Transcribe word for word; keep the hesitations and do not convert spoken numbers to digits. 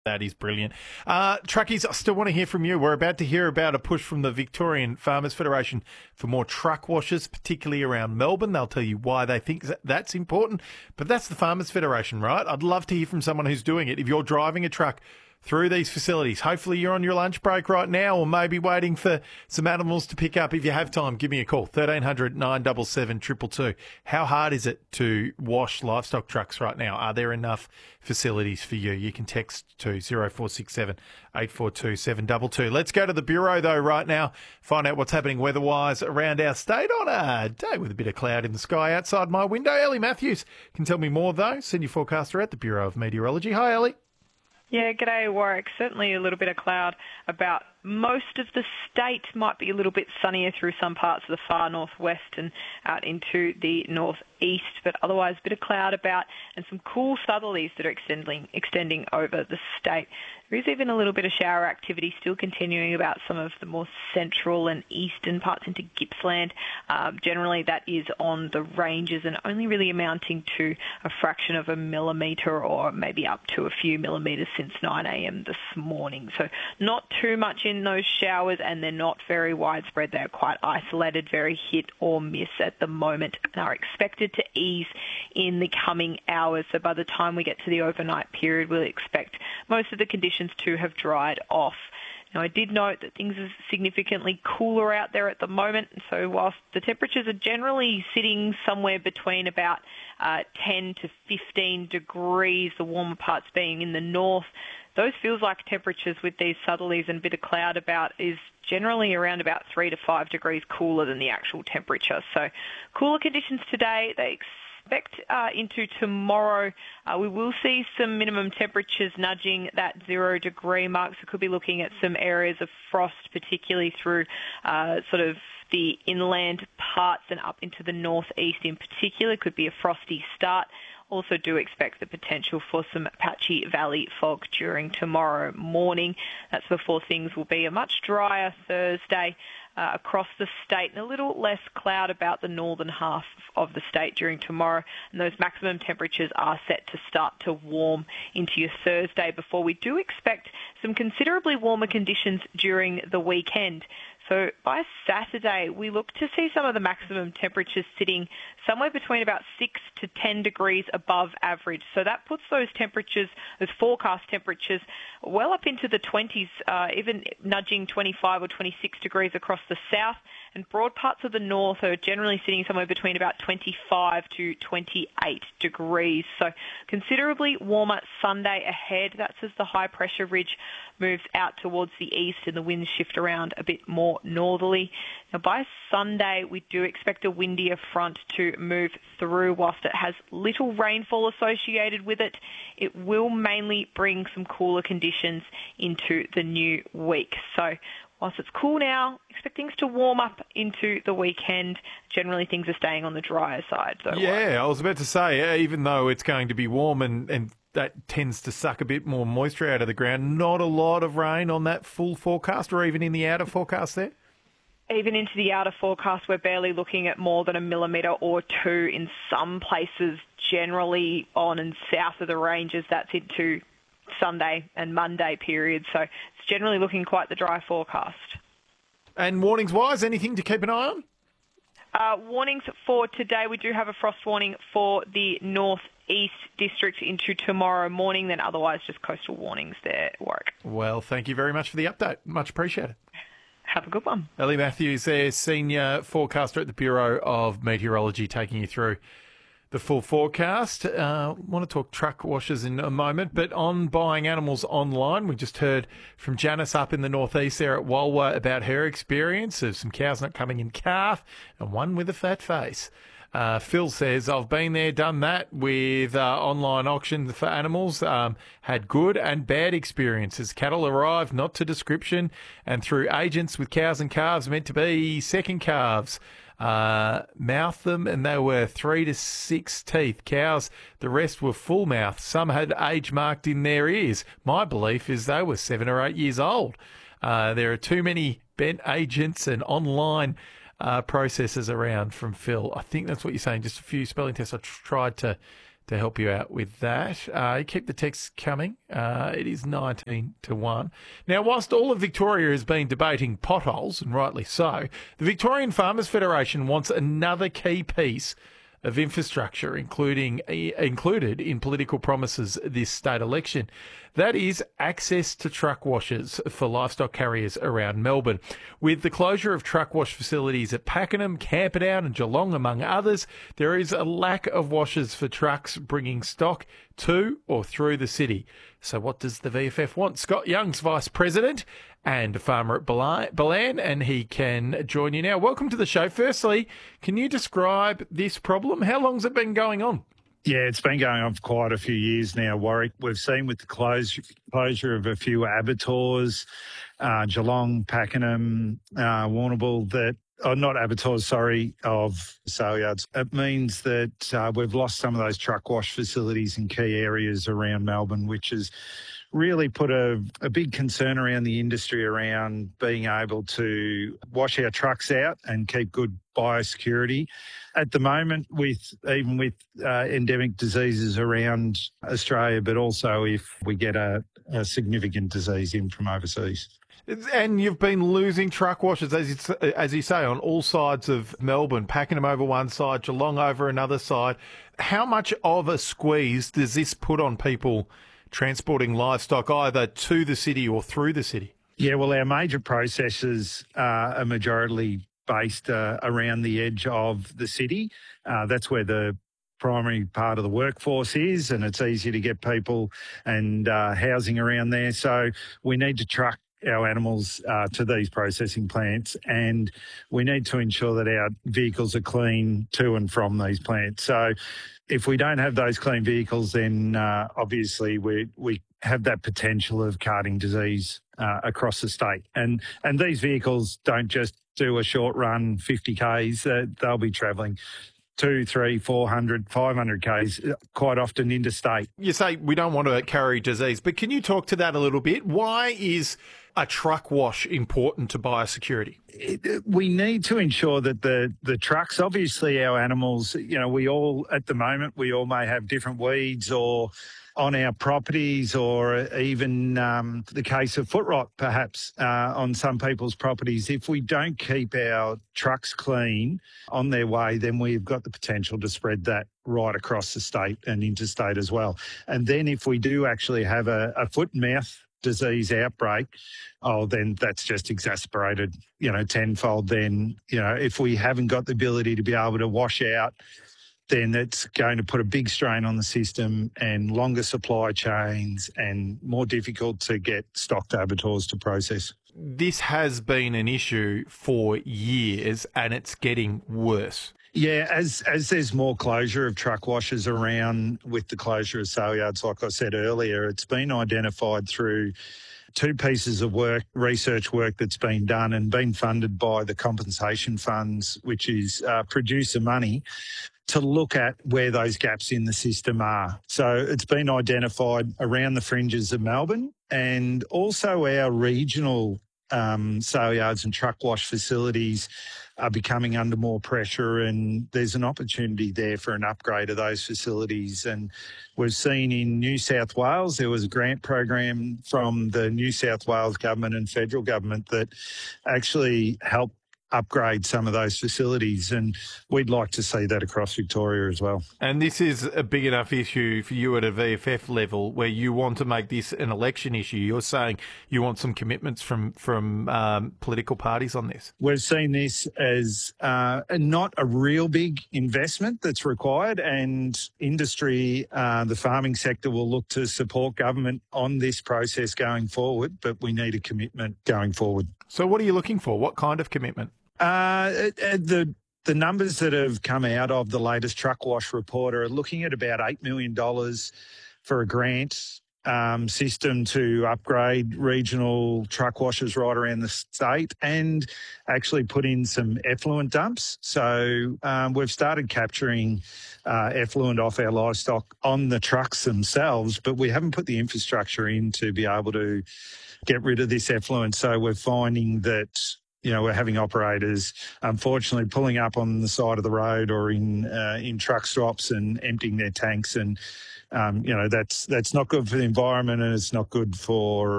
That is brilliant. Uh, truckies, I still want to hear from you. We're about to hear about a push from the Victorian Farmers Federation for more truck washers, particularly around Melbourne. They'll tell you why they think that's important. But that's the Farmers Federation, right? I'd love to hear from someone who's doing it. If you're driving a truck through these facilities, hopefully you're on your lunch break right now or maybe waiting for some animals to pick up. If you have time, give me a call, thirteen hundred, nine seven seven, two two two. How hard is it to wash livestock trucks right now? Are there enough facilities for you? You can text to zero four six seven, eight four two, seven two two. Let's go to the Bureau, though, right now, find out what's happening weather-wise around our state on a day with a bit of cloud in the sky outside my window. Ellie Matthews can tell me more, though, senior forecaster at the Bureau of Meteorology. Hi, Ellie. Yeah, g'day, Warwick. Certainly a little bit of cloud about most of the state. Might be a little bit sunnier through some parts of the far northwest and out into the northeast, but otherwise a bit of cloud about and some cool southerlies that are extending, extending over the state. There is even a little bit of shower activity still continuing about some of the more central and eastern parts into Gippsland. Um, generally, that is on the ranges and only really amounting to a fraction of a millimetre or maybe up to a few millimetres since nine a m this morning. So not too much in those showers, and they're not very widespread. They're quite isolated, very hit or miss at the moment, and are expected to ease in the coming hours. So by the time we get to the overnight period, we'll expect most of the conditions to have dried off. Now, I did note that things are significantly cooler out there at the moment, so whilst the temperatures are generally sitting somewhere between about uh, ten to fifteen degrees, the warmer parts being in the north, those feels like temperatures with these southerlies and a bit of cloud about is generally around about three to five degrees cooler than the actual temperature. So cooler conditions today. They expect uh, into tomorrow, uh, we will see some minimum temperatures nudging that zero degree mark. So could be looking at some areas of frost, particularly through uh, sort of the inland parts and up into the northeast in particular. Could be a frosty start. Also do expect the potential for some patchy valley fog during tomorrow morning. That's before things will be a much drier Thursday uh, across the state and a little less cloud about the northern half of the state during tomorrow. And those maximum temperatures are set to start to warm into your Thursday before we do expect some considerably warmer conditions during the weekend. So by Saturday, we look to see some of the maximum temperatures sitting somewhere between about six to ten degrees above average. So that puts those temperatures, those forecast temperatures, well up into the twenties, uh, even nudging twenty-five or twenty-six degrees across the south. And broad parts of the north are generally sitting somewhere between about twenty-five to twenty-eight degrees. So considerably warmer Sunday ahead. That's as the high pressure ridge moves out towards the east and the winds shift around a bit more northerly. Now by Sunday, we do expect a windier front to move through. Whilst it has little rainfall associated with it, it will mainly bring some cooler conditions into the new week. So whilst it's cool now, expect things to warm up into the weekend. Generally, things are staying on the drier side. So yeah, I was about to say, even though it's going to be warm and, and that tends to suck a bit more moisture out of the ground, not a lot of rain on that full forecast or even in the outer forecast there? Even into the outer forecast, we're barely looking at more than a millimetre or two in some places, generally on and south of the ranges. That's into Sunday and Monday period. So it's generally looking quite the dry forecast. And warnings-wise, anything to keep an eye on? Uh, warnings for today, we do have a frost warning for the northeast district into tomorrow morning, then otherwise just coastal warnings there, Warwick. Well, thank you very much for the update. Much appreciated. Have a good one. Ellie Matthews there, senior forecaster at the Bureau of Meteorology, taking you through the full forecast. Uh, want to talk truck washers in a moment, but on buying animals online, we just heard from Janice up in the northeast there at Walwa about her experience of some cows not coming in calf and one with a fat face. Uh, Phil says, I've been there, done that with uh, online auctions for animals, um, had good and bad experiences. Cattle arrived not to description and through agents with cows and calves meant to be second calves. Uh, mouth them and they were three to six teeth. Cows, the rest were full mouth. Some had age marked in their ears. My belief is they were seven or eight years old. Uh, there are too many bent agents and online uh, processes around from Phil. I think that's what you're saying. Just a few spelling tests I tried to to help you out with that. Uh, keep the texts coming. Uh, it is nineteen to one. Now, whilst all of Victoria has been debating potholes, and rightly so, the Victorian Farmers Federation wants another key piece of infrastructure, including included in political promises this state election. That is access to truck washers for livestock carriers around Melbourne. With the closure of truck wash facilities at Pakenham, Camperdown and Geelong, among others, there is a lack of washers for trucks bringing stock to or through the city. So what does the V F F want? Scott Young's Vice President and a farmer at Ballan, and he can join you now. Welcome to the show. Firstly, can you describe this problem? How long's it been going on? Yeah, it's been going on for quite a few years now, Warwick. We've seen with the close, closure of a few abattoirs, uh, Geelong, Pakenham, uh, Warrnambool, that Oh, not abattoirs, sorry, of sale yards. It means that uh, we've lost some of those truck wash facilities in key areas around Melbourne, which has really put a, a big concern around the industry around being able to wash our trucks out and keep good biosecurity. At the moment, with even with uh, endemic diseases around Australia, but also if we get a, a significant disease in from overseas. And you've been losing truck washers, as you, as you say, on all sides of Melbourne, Pakenham over one side, Geelong over another side. How much of a squeeze does this put on people transporting livestock either to the city or through the city? Yeah, well, our major processes uh, are majorly based uh, around the edge of the city. Uh, that's where the primary part of the workforce is, and it's easy to get people and uh, housing around there. So we need to truck our animals uh, to these processing plants, and we need to ensure that our vehicles are clean to and from these plants. So if we don't have those clean vehicles, then uh, obviously we we have that potential of carting disease uh, across the state. And and these vehicles don't just do a short run, fifty kays, uh, they'll be travelling two, three, four hundred, five hundred kays, quite often interstate. You say we don't want to carry disease, but can you talk to that a little bit? Why is a truck wash important to biosecurity? It, we need to ensure that the, the trucks, obviously our animals, you know, we all, at the moment, we all may have different weeds or on our properties, or even um, the case of foot rot, perhaps, uh, on some people's properties. If we don't keep our trucks clean on their way, then we've got the potential to spread that right across the state and interstate as well. And then if we do actually have a, a foot and mouth disease outbreak, oh, then that's just exacerbated, you know, tenfold. Then, you know, if we haven't got the ability to be able to wash out, then it's going to put a big strain on the system and longer supply chains and more difficult to get stocked abattoirs to process. This has been an issue for years and it's getting worse. Yeah, as as there's more closure of truck washers around with the closure of sale yards, like I said earlier, it's been identified through two pieces of work, research work that's been done and been funded by the compensation funds, which is uh, producer money, to look at where those gaps in the system are. So it's been identified around the fringes of Melbourne, and also our regional um, sale yards and truck wash facilities are becoming under more pressure, and there's an opportunity there for an upgrade of those facilities. And we've seen in New South Wales, there was a grant program from the New South Wales government and federal government that actually helped upgrade some of those facilities, and we'd like to see that across Victoria as well. And this is a big enough issue for you at a V F F level where you want to make this an election issue. You're saying you want some commitments from from um, political parties on this. We've seen this as uh, not a real big investment that's required, and industry, uh, the farming sector will look to support government on this process going forward, but we need a commitment going forward. So what are you looking for? What kind of commitment? Uh, the the numbers that have come out of the latest truck wash report are looking at about eight million dollars for a grant um, system to upgrade regional truck washers right around the state and actually put in some effluent dumps. So um, we've started capturing uh, effluent off our livestock on the trucks themselves, but we haven't put the infrastructure in to be able to get rid of this effluent. So we're finding that you know, we're having operators, unfortunately, pulling up on the side of the road or in uh, in truck stops and emptying their tanks, and um, you know, that's that's not good for the environment, and it's not good for